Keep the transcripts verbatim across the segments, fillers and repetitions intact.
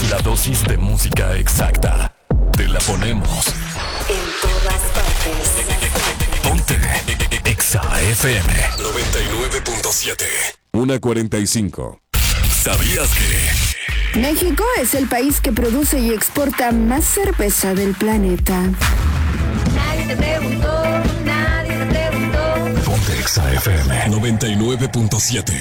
La dosis de música exacta. Te la ponemos. En todas partes. Ponte Exa F M noventa y nueve punto siete. una cuarenta y cinco. ¿Sabías que México es el país que produce y exporta más cerveza del planeta? Nadie te preguntó, nadie te preguntó. Ponte Exa F M noventa y nueve punto siete.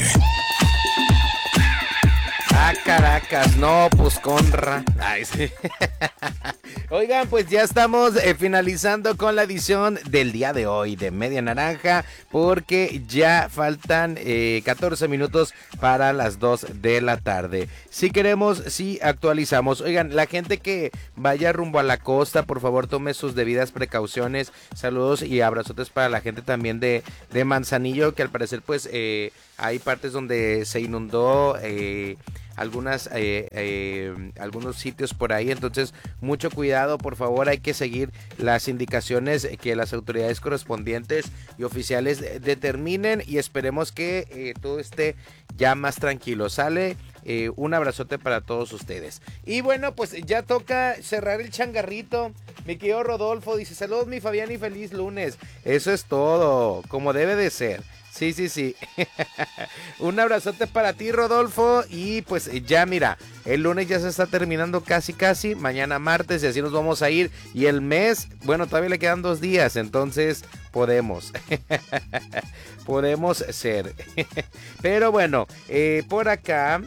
Ah, Caracas, no, pues conra. Ay, sí. Oigan, pues ya estamos eh, finalizando con la edición del día de hoy de Media Naranja, porque ya faltan eh, catorce minutos para las dos de la tarde. Si queremos, si actualizamos. Oigan, la gente que vaya rumbo a la costa, por favor tome sus debidas precauciones. Saludos y abrazotes para la gente también de, de Manzanillo, que al parecer pues eh, hay partes donde se inundó eh, algunas eh, eh, algunos sitios por ahí, entonces mucho cuidado, por favor. Hay que seguir las indicaciones que las autoridades correspondientes y oficiales determinen, y esperemos que eh, todo esté ya más tranquilo. Sale eh, un abrazote para todos ustedes. Y bueno, pues ya toca cerrar el changarrito. Mi querido Rodolfo dice: saludos mi Fabián y feliz lunes. Eso es todo, como debe de ser. Sí, sí, sí. Un abrazote para ti, Rodolfo. Y pues ya mira, el lunes ya se está terminando casi, casi. Mañana martes y así nos vamos a ir. Y el mes, bueno, todavía le quedan dos días. Entonces podemos. Podemos ser. Pero bueno, eh, por acá.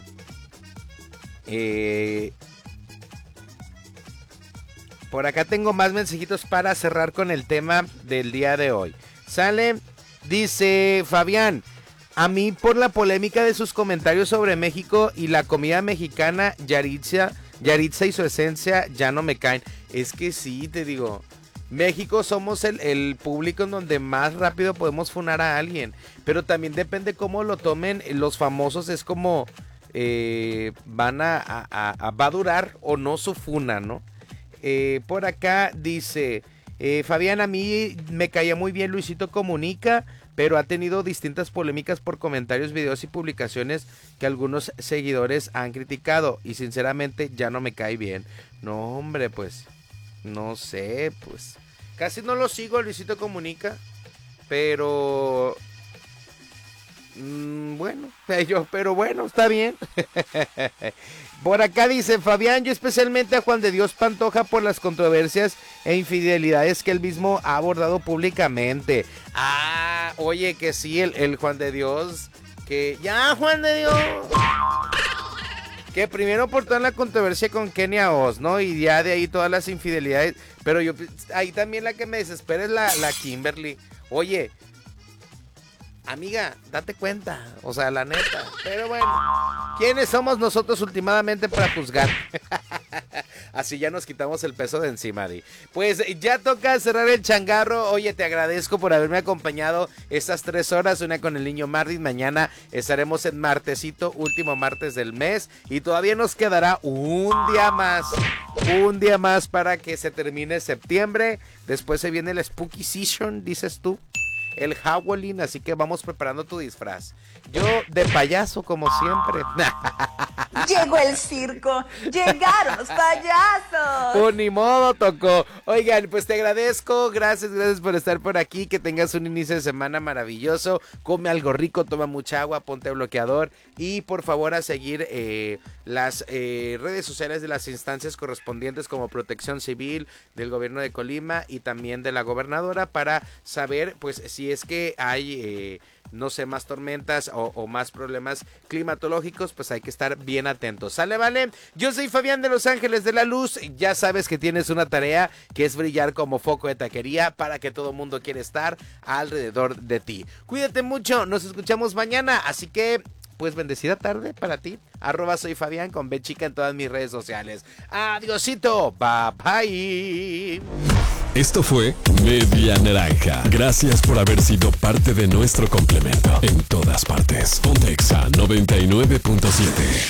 Eh, por acá tengo más mensajitos para cerrar con el tema del día de hoy. Sale... Dice Fabián: a mí por la polémica de sus comentarios sobre México y la comida mexicana, Yaritza, Yaritza y su esencia ya no me caen. Es que sí, te digo, México somos el, el público en donde más rápido podemos funar a alguien, pero también depende cómo lo tomen los famosos. Es como eh, van a, a, a, va a durar o no su funa, ¿no? Eh, por acá dice... Eh, Fabián, a mí me caía muy bien Luisito Comunica, pero ha tenido distintas polémicas por comentarios, videos y publicaciones que algunos seguidores han criticado, y sinceramente ya no me cae bien. No, hombre, pues, no sé, pues, casi no lo sigo Luisito Comunica, pero... Mmm, bueno, yo, pero bueno, está bien. Por acá dice Fabián: yo especialmente a Juan de Dios Pantoja por las controversias e infidelidades que él mismo ha abordado públicamente. Ah, oye, que sí, el, el Juan de Dios, que ya Juan de Dios, que primero por toda la controversia con Kenia Oz, ¿no? Y ya de ahí todas las infidelidades. Pero yo, ahí también la que me desespera es la, la Kimberly. Oye, amiga, date cuenta, o sea, la neta. Pero bueno, ¿quiénes somos nosotros últimamente para juzgar? Así ya nos quitamos el peso de encima, Di. Pues ya toca cerrar el changarro. Oye, te agradezco por haberme acompañado estas tres horas, una con el niño Martín. Mañana estaremos en martesito, último martes del mes, y todavía nos quedará un día más, un día más para que se termine septiembre. Después se viene el Spooky Season, dices tú, el Halloween, así que vamos preparando tu disfraz. Yo de payaso, como siempre. Llegó el circo, llegaron los payasos. Pues ni modo, tocó. Oigan, pues te agradezco, gracias, gracias por estar por aquí. Que tengas un inicio de semana maravilloso. Come algo rico, toma mucha agua, ponte bloqueador. Y por favor a seguir eh, las eh, redes sociales de las instancias correspondientes, como Protección Civil del gobierno de Colima y también de la gobernadora, para saber pues si es que hay... Eh, no sé, más tormentas o, o más problemas climatológicos, pues hay que estar bien atentos. ¿Sale, vale? Yo soy Fabián de Los Ángeles de la Luz. Ya sabes que tienes una tarea, que es brillar como foco de taquería para que todo mundo quiera estar alrededor de ti. Cuídate mucho, nos escuchamos mañana, así que... pues bendecida tarde para ti. Arroba soy Fabián con B chica en todas mis redes sociales. Adiosito, bye bye. Esto fue Media Naranja. Gracias por haber sido parte de nuestro complemento. En todas partes. Ponte Exa noventa y nueve punto siete.